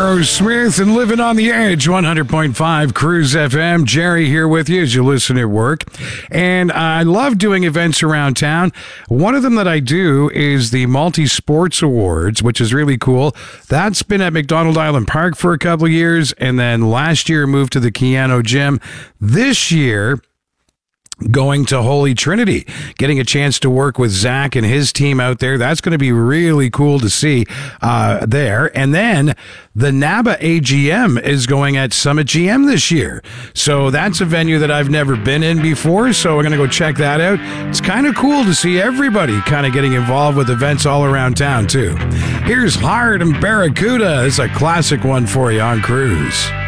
Aerosmith and Living on the Edge, 100.5 Cruise FM. Jerry here with you as you listen at work. And I love doing events around town. One of them that I do is the Multi-Sports Awards, which is really cool. That's been at McDonald Island Park for a couple of years, and then last year moved to the Keano Gym. This year, going to Holy Trinity, getting a chance to work with Zach and his team out there. That's going to be really cool to see there. And then the NABA AGM is going at Summit GM this year. So that's a venue that I've never been in before. So we're going to go check that out. It's kind of cool to see everybody kind of getting involved with events all around town too. Here's Hard and Barracuda. It's a classic one for you on Cruise.